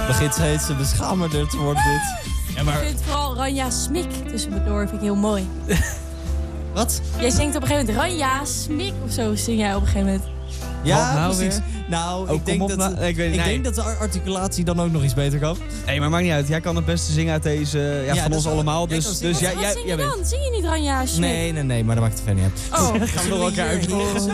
Begint steeds beschamender te worden dit. Ja, maar... Ik vind vooral Ranja Smik tussendoor vind ik heel mooi. Wat? Jij zingt op een gegeven moment Ranja Smik of zo zing jij op een gegeven moment. Ja, nou precies. Weer? Nou, oh, ik denk dat de articulatie dan ook nog iets beter kan. Nee, maar maakt niet uit. Jij kan het beste zingen uit deze, van ons allemaal. Dus wat zing je dan? Zing je niet Ranja Smik? Nee, maar dat maakt het verder niet uit. Oh. Gaan we door elkaar uit.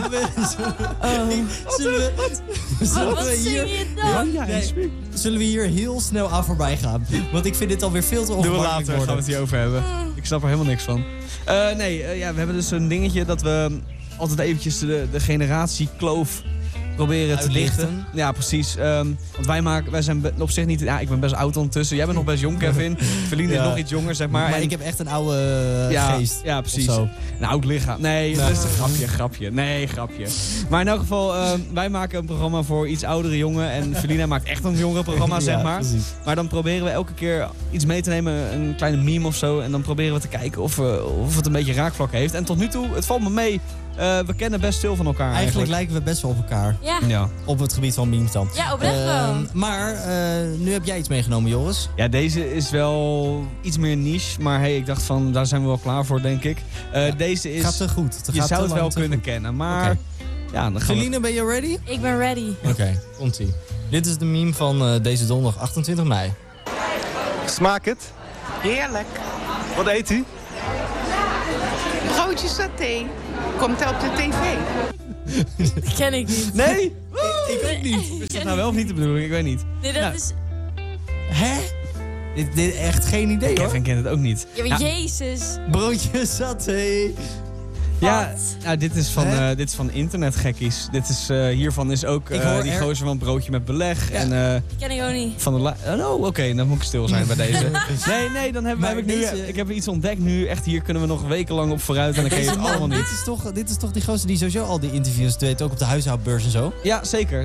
Wat zing je dan? Zullen we hier heel snel aan voorbij gaan? Want ik vind dit alweer veel te ongemakkelijk worden. Gaan we het hier over hebben. Ik snap er helemaal niks van. We hebben dus een dingetje dat we altijd eventjes de generatiekloof proberen te dichten. Ja, precies. Want wij zijn op zich niet... Ja, ik ben best oud ondertussen. Jij bent nog best jong, Kevin. Verlien is nog iets jonger, zeg maar. Maar ik heb echt een oude geest. Ja, precies. Een oud lichaam. Nee, dat is een grapje. Nee, grapje. Maar in elk geval, wij maken een programma voor iets oudere jongen. En Verlina maakt echt een jongere programma, zeg maar. Precies. Maar dan proberen we elke keer iets mee te nemen. Een kleine meme of zo. En dan proberen we te kijken of het een beetje raakvlak heeft. En tot nu toe, het valt me mee. We kennen best veel van elkaar. Eigenlijk lijken we best wel op elkaar. Ja. Op het gebied van memes dan. Ja, oprecht wel. Maar nu heb jij iets meegenomen, Joris. Ja, deze is wel iets meer niche. Maar hey, ik dacht van, daar zijn we wel klaar voor, denk ik. Deze is... Gaat te goed. Je zou het wel kunnen kennen, maar... Okay. Ja, dan gaan Feline, ben je ready? Ik ben ready. Oké, komt-ie. Dit is de meme van deze donderdag 28 mei. Smaakt het? Heerlijk. Wat eet u? Broodje saté. Komt op de tv. Dat ken ik niet. Nee? Ik ook niet. Is dat nou wel of niet de bedoeling? Ik weet niet. Nee, dat is... Hè? Dit echt geen idee, hoor. Kevin kent het ook niet. Ja, maar Jezus. Broodje saté. Ja, nou, dit is van internetgekkies. Hiervan is ook die gozer van het broodje met beleg. Ja. En, die ken ik ook niet. Oké, dan moet ik stil zijn bij deze. Nee, dan heb ik nu... Ik heb iets ontdekt nu. Echt, hier kunnen we nog wekenlang op vooruit. En dan ken je het allemaal niet. Dit is toch die gozer die sowieso al die interviews deed. Ook op de huishoudbeurs en zo? Ja, zeker.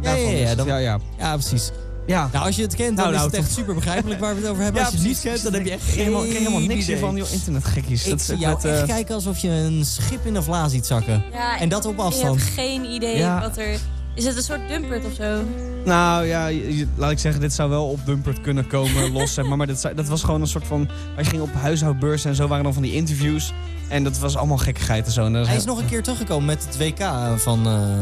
Ja, precies. Ja. Nou, als je het kent, dan is het echt super begrijpelijk waar we het over hebben. Als je het niet kent, dan heb je echt helemaal niks van, joh, internetgekkies. Ik zie jou echt kijken alsof je een schip in de vlaas ziet zakken. Ja, en dat op afstand. Ik heb geen idee wat er... Is het een soort Dumpert of zo? Nou ja, laat ik zeggen, dit zou wel op Dumpert kunnen komen, los zeg maar. Maar dat was gewoon een soort van... Wij gingen op huishoudbeurzen en zo waren dan van die interviews. En dat was allemaal gekkigheid en zo. En hij is nog een keer teruggekomen met het WK van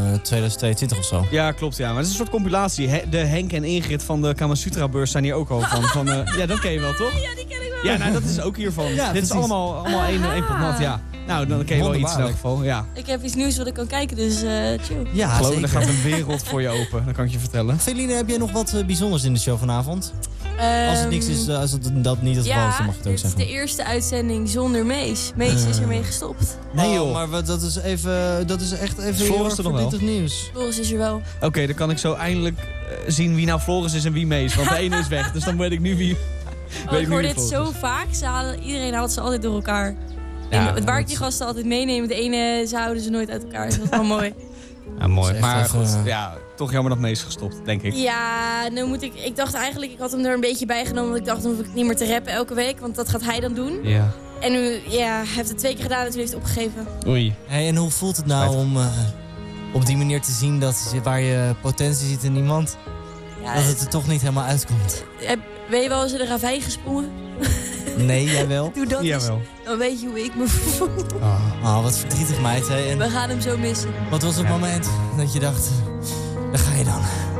2022 of zo. Ja, klopt, ja. Maar het is een soort compilatie. De Henk en Ingrid van de Kamasutra-beurs zijn hier ook al van. Ja, dat ken je wel, toch? Ja, die ken ik wel. Ja, nou, dat is ook hiervan. Ja, dit is allemaal één pot nat, ja. Nou, dan ken je wel iets in elk geval, ja. Ik heb iets nieuws wat ik kan kijken, dus chill. Ja, geloof, er gaat een wereld voor je open, dat kan ik je vertellen. Feline, heb jij nog wat bijzonders in de show vanavond? Als het niks is, als dat niet het geval is, dan mag je het ook zeggen. Ja, dit is de eerste uitzending zonder Mees. Mees is ermee gestopt. Nee joh. Maar dat is echt even Floris er nog wel? Dit nieuws. Floris is er wel. Oké, dan kan ik zo eindelijk zien wie nou Floris is en wie Mees. Want de ene is weg, dus dan weet ik nu wie... ik hoor dit zo vaak. Iedereen haalt ze altijd door elkaar. Ja, waar ik die gasten altijd meeneem, de ene, ze houden ze nooit uit elkaar. Dus dat is wel mooi. Ja, mooi. Maar goed, toch jammer dat Mees gestopt, denk ik. Ja, nu moet ik dacht eigenlijk, ik had hem er een beetje bij genomen. Want ik dacht, dan hoef ik niet meer te rappen elke week. Want dat gaat hij dan doen. Ja. En nu, hij heeft het 2 keer gedaan en toen heeft hij het opgegeven. Oei. Hey, en hoe voelt het nou om op die manier te zien dat waar je potentie ziet in iemand, dat het er toch niet helemaal uitkomt? Ben je wel eens in de ravijn gesprongen? Nee, jij wel? Doe dat eens. Dan weet je hoe ik me voel. Oh, wat verdrietig meid. Hè? En we gaan hem zo missen. Wat was het moment dat je dacht, daar ga je dan.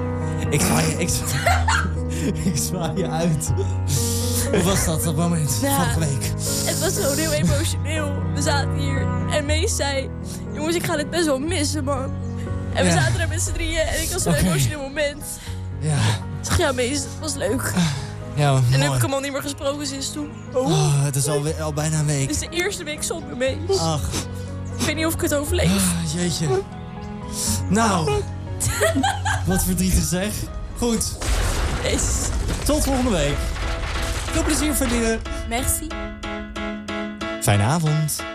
Ik zwaai je uit. Hoe was dat moment, vorige week? Het was gewoon heel emotioneel. We zaten hier en Mees zei, jongens, ik ga dit best wel missen, man. En we zaten er met z'n drieën en ik was zo'n emotioneel moment. Ja. Ik zeg, ja Mees, het was leuk. Ja, en heb ik hem al niet meer gesproken sinds toen. Het is al bijna een week. Het is de eerste week zonder Mees. Ach. Ik weet niet of ik het overleef. Jeetje. Nou. Wat verdrietig zeg. Goed. Yes. Tot volgende week. Veel plezier, Feline. Merci. Fijne avond.